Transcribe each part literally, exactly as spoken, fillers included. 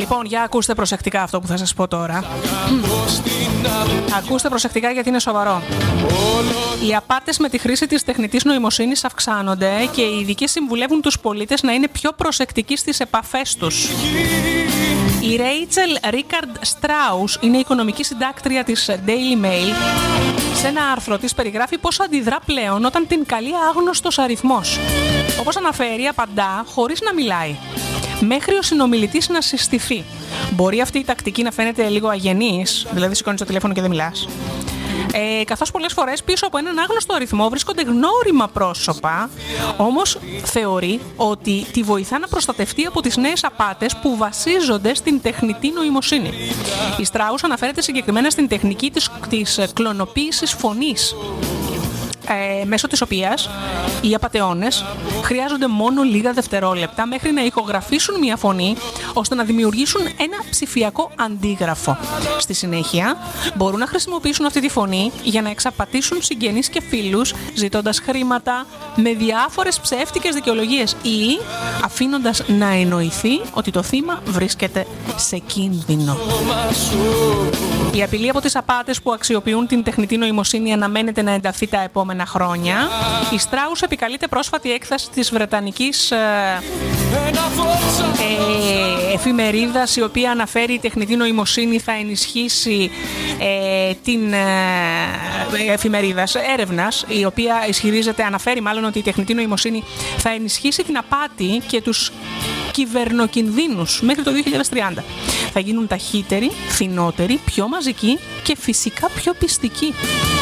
Λοιπόν, για ακούστε προσεκτικά αυτό που θα σας πω τώρα. Ακούστε προσεκτικά γιατί είναι σοβαρό. Οι απάτες με τη χρήση της τεχνητής νοημοσύνης αυξάνονται και οι ειδικοί συμβουλεύουν τους πολίτες να είναι πιο προσεκτικοί στις επαφές τους. Η Rachel Ricard Strauss είναι η οικονομική συντάκτρια της Daily Mail. Σε ένα άρθρο της περιγράφει πώς αντιδρά πλέον όταν την καλεί άγνωστος αριθμός. Όπως αναφέρει, απαντά χωρίς να μιλάει, μέχρι ο συνομιλητής να συστηθεί. Μπορεί αυτή η τακτική να φαίνεται λίγο αγενής, δηλαδή σηκώνεις το τηλέφωνο και δεν μιλάς. Ε, καθώς πολλές φορές πίσω από έναν άγνωστο αριθμό βρίσκονται γνώριμα πρόσωπα, όμως θεωρεί ότι τη βοηθά να προστατευτεί από τις νέες απάτες που βασίζονται στην τεχνητή νοημοσύνη. Η Strauss αναφέρεται συγκεκριμένα στην τεχνική της, της κλωνοποίησης φωνής, Ε, μέσω της οποίας οι απατεώνες χρειάζονται μόνο λίγα δευτερόλεπτα μέχρι να ηχογραφήσουν μια φωνή ώστε να δημιουργήσουν ένα ψηφιακό αντίγραφο. Στη συνέχεια μπορούν να χρησιμοποιήσουν αυτή τη φωνή για να εξαπατήσουν συγγενείς και φίλους, ζητώντας χρήματα με διάφορες ψεύτικες δικαιολογίες ή αφήνοντας να εννοηθεί ότι το θύμα βρίσκεται σε κίνδυνο. Η απειλή από τις απάτες που αξιοποιούν την τεχνητή νοημοσύνη αναμένεται να ενταθεί τα επόμενα χρόνια. Η Strauss επικαλείται πρόσφατη έκθεση της βρετανικής ε, ε, εφημερίδας, η οποία αναφέρει η τεχνητή νοημοσύνη θα ενισχύσει ε, την ε, εφημερίδας έρευνας, η οποία ισχυρίζεται, αναφέρει μάλλον ότι η τεχνητή νοημοσύνη θα ενισχύσει την απάτη και τους κυβερνοκινδύνους μέχρι το δύο χιλιάδες τριάντα. Θα γίνουν ταχύτεροι, φθηνότεροι, πιο μαζικοί και φυσικά πιο πιστικοί.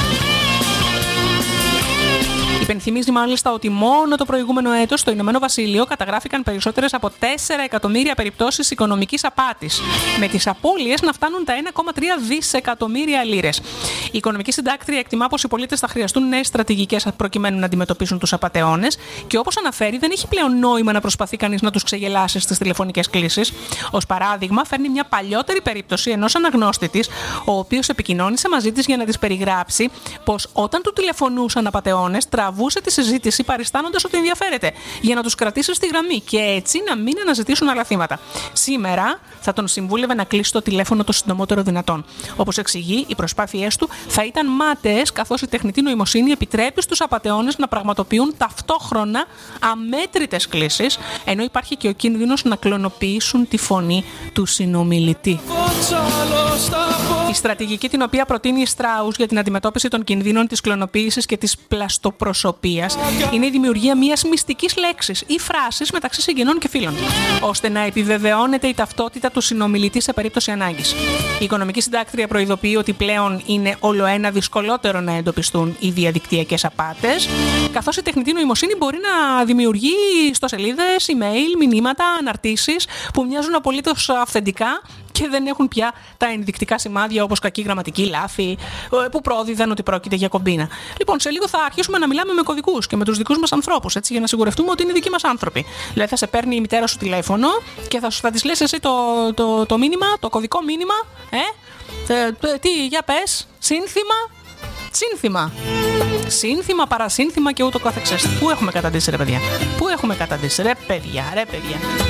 Υπενθυμίζει μάλιστα ότι μόνο το προηγούμενο έτος στο Ηνωμένο Βασίλειο καταγράφηκαν περισσότερες από τέσσερα εκατομμύρια περιπτώσεις οικονομικής απάτης, με τις απώλειες να φτάνουν τα ένα κόμμα τρία δισεκατομμύρια λίρες. Η οικονομική συντάκτρια εκτιμά πως οι πολίτες θα χρειαστούν νέες στρατηγικές προκειμένου να αντιμετωπίσουν τους απατεώνες και, όπως αναφέρει, δεν έχει πλέον νόημα να προσπαθεί κανείς να τους ξεγελάσει στις τηλεφωνικές κλήσεις. Ως παράδειγμα, φέρνει μια παλιότερη περίπτωση ενός αναγνώστη της, ο οποίος επικοινώνησε μαζί της για να της περιγράψει πως όταν του τηλεφωνούσαν απατεώνες, τραβούσε τη συζήτηση παριστάνοντας ότι ενδιαφέρεται, για να τους κρατήσει στη γραμμή και έτσι να μην αναζητήσουν άλλα θύματα. Σήμερα θα τον συμβούλευε να κλείσει το τηλέφωνο το συντομότερο δυνατόν. Όπως εξηγεί, οι προσπάθειές του θα ήταν μάταιες, καθώς η τεχνητή νοημοσύνη επιτρέπει στους απατεώνες να πραγματοποιούν ταυτόχρονα αμέτρητες κλήσεις, ενώ υπάρχει και ο κίνδυνος να κλωνοποιήσουν τη φωνή του συνομιλητή. Η στρατηγική την οποία προτείνει η Strauss για την αντιμετώπιση των κινδύνων της κλωνοποίησης και της πλαστοπροσωπίας είναι η δημιουργία μιας μυστικής λέξης ή φράσης μεταξύ συγγενών και φίλων, ώστε να επιβεβαιώνεται η ταυτότητα του συνομιλητή σε περίπτωση ανάγκης. Η οικονομική συντάκτρια προειδοποιεί ότι πλέον είναι όλο ένα δυσκολότερο να εντοπιστούν οι διαδικτυακές απάτες, καθώς η τεχνητή νοημοσύνη μπορεί να δημιουργεί ιστοσελίδες, email, μηνύματα, αναρτήσεις που μοιάζουν απολύτως αυθεντικά και δεν έχουν πια τα ενδεικτικά σημάδια όπως κακή γραμματική, λάθη, που πρόδιδαν ότι πρόκειται για κομπίνα. Λοιπόν, σε λίγο θα αρχίσουμε να μιλάμε με κωδικούς και με τους δικούς μας ανθρώπους, έτσι, για να σιγουρευτούμε ότι είναι δικοί μας άνθρωποι. Δηλαδή, θα σε παίρνει η μητέρα σου τηλέφωνο και θα, θα της λες εσύ το, το, το μήνυμα, το κωδικό μήνυμα, ε, ε, τι, για πες, σύνθημα, σύνθημα. Σύνθημα, παρασύνθημα και ούτω καθεξής. Πού έχουμε καταντήσει, ρε παιδιά. Πού έχουμε καταντήσει, ρε παιδιά, ρε παιδιά.